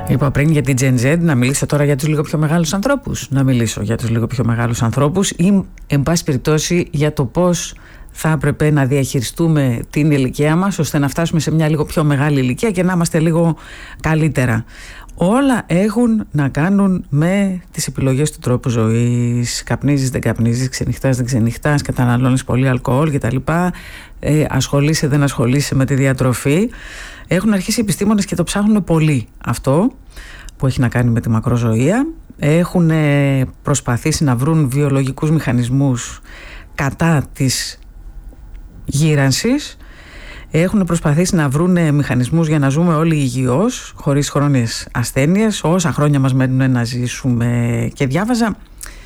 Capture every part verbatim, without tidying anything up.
Είπα πριν για την Gen Z, να μιλήσω τώρα για τους λίγο πιο μεγάλους ανθρώπους. Να μιλήσω για τους λίγο πιο μεγάλους ανθρώπους ή, εν πάση περιπτώσει, για το πώς θα έπρεπε να διαχειριστούμε την ηλικία μας ώστε να φτάσουμε σε μια λίγο πιο μεγάλη ηλικία και να είμαστε λίγο καλύτερα. Όλα έχουν να κάνουν με τις επιλογές του τρόπου ζωής. Καπνίζεις, δεν καπνίζεις, ξενυχτάς, δεν ξενυχτάς, καταναλώνεις πολύ αλκοόλ κτλ. Ε, ασχολείσαι, δεν ασχολείσαι με τη διατροφή. Έχουν αρχίσει οι επιστήμονες και το ψάχνουν πολύ αυτό που έχει να κάνει με τη μακροζωία. Έχουν προσπαθήσει να βρουν βιολογικούς μηχανισμούς κατά της γύρανσης. Έχουν προσπαθήσει να βρουν μηχανισμούς για να ζούμε όλοι υγιώς, χωρίς χρόνιες ασθένειες, όσα χρόνια μας μένουν να ζήσουμε. Και διάβαζα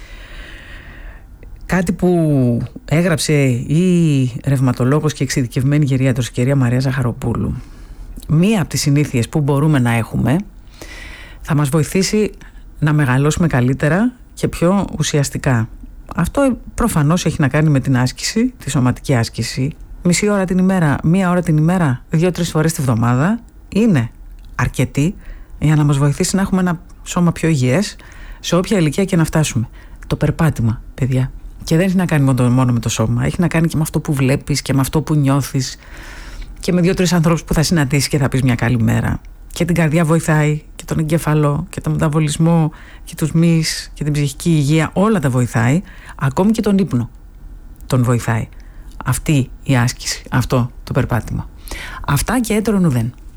κάτι που έγραψε η ρευματολόγος και εξειδικευμένη γερίατρος, η κυρία Μαρία Ζαχαροπούλου. Μία από τις συνήθειες που μπορούμε να έχουμε θα μας βοηθήσει να μεγαλώσουμε καλύτερα και πιο ουσιαστικά. Αυτό προφανώς έχει να κάνει με την άσκηση, τη σωματική άσκηση. Μισή ώρα την ημέρα, μία ώρα την ημέρα, δύο-τρεις φορές τη βδομάδα είναι αρκετή για να μας βοηθήσει να έχουμε ένα σώμα πιο υγιές σε όποια ηλικία και να φτάσουμε. Το περπάτημα, παιδιά. Και δεν έχει να κάνει μόνο με το σώμα, έχει να κάνει και με αυτό που βλέπεις και με αυτό που νιώθεις και με δύο-τρεις ανθρώπους που θα συναντήσεις και θα πεις μια καλή μέρα. Και την καρδιά βοηθάει και τον εγκέφαλο και τον μεταβολισμό και τους μυς και την ψυχική υγεία, όλα τα βοηθάει, ακόμη και τον ύπνο τον βοηθάει. Αυτή η άσκηση, αυτό το περπάτημα. Αυτά και έτερον ουδέν.